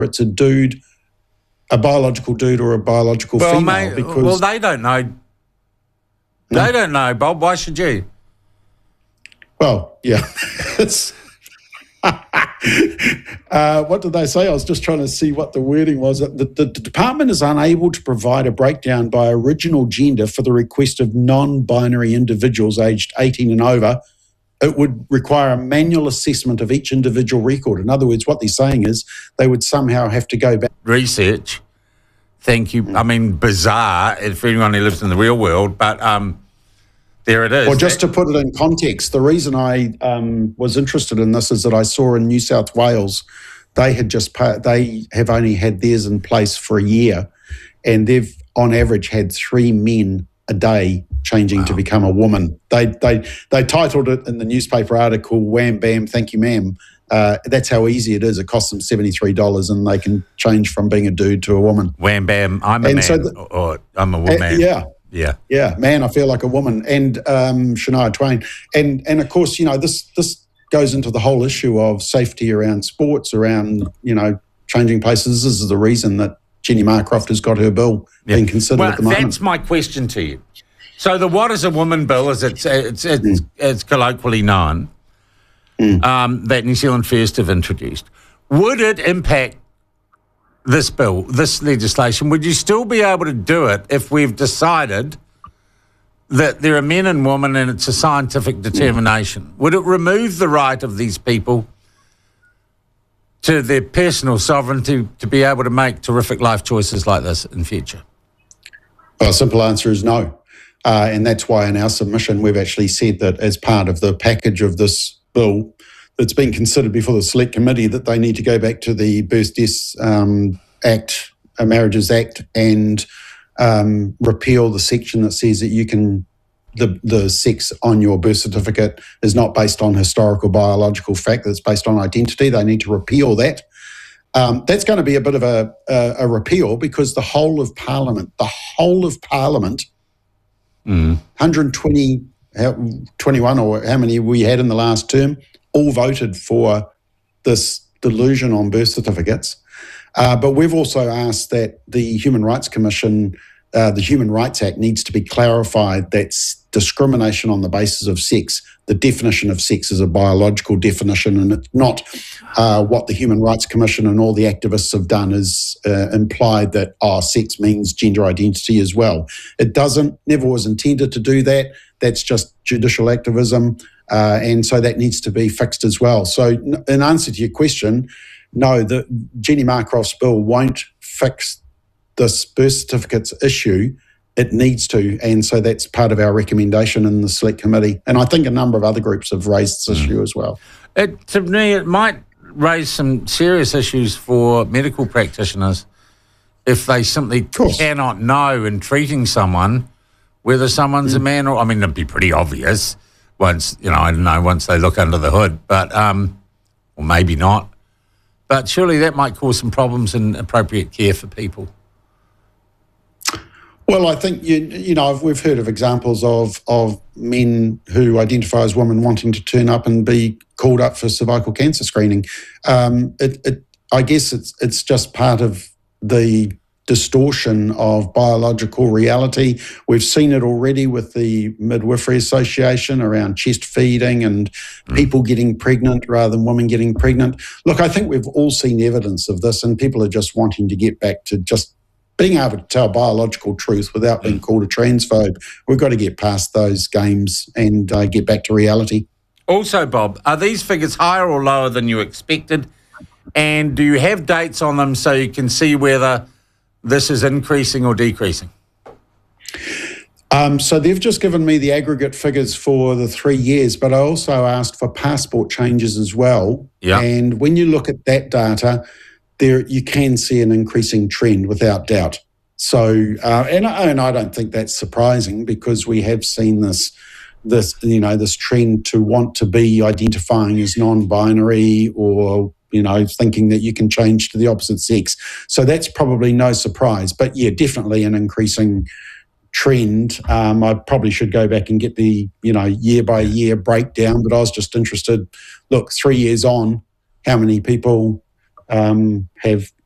it's a dude, a biological dude or a biological female. Mate, because they don't know. They don't know, Bob. Why should you? Well, yeah. It's what did they say? I was just trying to see what the wording was. The department is unable to provide a breakdown by original gender for the request of non-binary individuals aged 18 and over. It would require a manual assessment of each individual record. In other words, what they're saying is they would somehow have to go back. Research. Thank you. I mean, bizarre for anyone who lives in the real world, but there it is. Well, just to put it in context, the reason I was interested in this is that I saw in New South Wales, they have only had theirs in place for a year, and they've on average had 3 men a day changing to become a woman. They titled it in the newspaper article, "Wham Bam, Thank You Ma'am." That's how easy it is. It costs them $73 and they can change from being a dude to a woman. Wham bam, I'm a man, or I'm a woman. Yeah, man, I feel like a woman. And Shania Twain. And of course, this goes into the whole issue of safety around sports, around, changing places. This is the reason that Jenny Marcroft has got her bill being considered at the moment. That's my question to you. So the What is a Woman bill, as it's colloquially known, that New Zealand First have introduced, would it impact this bill, this legislation? Would you still be able to do it if we've decided that there are men and women and it's a scientific determination? Would it remove the right of these people to their personal sovereignty to be able to make terrific life choices like this in future? Well, a simple answer is no. And that's why in our submission we've actually said that as part of the package of this bill that's been considered before the Select Committee, that they need to go back to the Birth Deaths Act, Marriages Act, and repeal the section that says that you can, the sex on your birth certificate is not based on historical biological fact, that's based on identity. They need to repeal that. That's going to be a bit of a repeal, because the whole of Parliament, 120, 21 or how many we had in the last term, all voted for this delusion on birth certificates. But we've also asked that the Human Rights Commission, the Human Rights Act, needs to be clarified that discrimination on the basis of sex, the definition of sex is a biological definition, and it's not what the Human Rights Commission and all the activists have done is implied that sex means gender identity as well. It doesn't, never was intended to do that. That's just judicial activism, and so that needs to be fixed as well. So in answer to your question, no, the Jenny Marcroft's bill won't fix this birth certificates issue. It needs to, and so that's part of our recommendation in the Select Committee. And I think a number of other groups have raised this issue as well. To me, it might raise some serious issues for medical practitioners if they simply cannot know in treating someone whether someone's a man or, I mean, it'd be pretty obvious once, I don't know, once they look under the hood, but, or maybe not. But surely that might cause some problems in appropriate care for people. Well, I think, we've heard of examples of men who identify as women wanting to turn up and be called up for cervical cancer screening. I guess it's just part of the distortion of biological reality. We've seen it already with the Midwifery Association around chest feeding and people getting pregnant rather than women getting pregnant. Look, I think we've all seen evidence of this, and people are just wanting to get back to just being able to tell biological truth without being called a transphobe. We've got to get past those games and get back to reality. Also, Bob, are these figures higher or lower than you expected? And do you have dates on them so you can see whether this is increasing or decreasing? So they've just given me the aggregate figures for the 3 years, but I also asked for passport changes as well. Yeah. And when you look at that data, there you can see an increasing trend without doubt. So, and I don't think that's surprising, because we have seen this trend to want to be identifying as non-binary or, thinking that you can change to the opposite sex. So that's probably no surprise. But yeah, definitely an increasing trend. I probably should go back and get the, year by year breakdown, but I was just interested, look, 3 years on, how many people have